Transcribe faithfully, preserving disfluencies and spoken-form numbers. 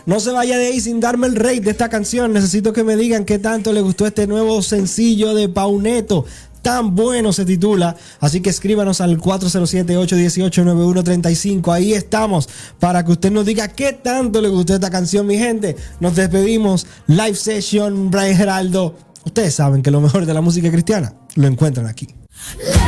No se vaya de ahí sin darme el rate de esta canción. Necesito que me digan qué tanto le gustó este nuevo sencillo de Pauneto. Tan bueno se titula. Así que escríbanos al cuatro cero siete, ocho uno ocho, nueve uno tres cinco. Ahí estamos para que usted nos diga qué tanto le gustó esta canción, mi gente. Nos despedimos. Live Session, Brian Geraldo. Ustedes saben que lo mejor de la música cristiana lo encuentran aquí.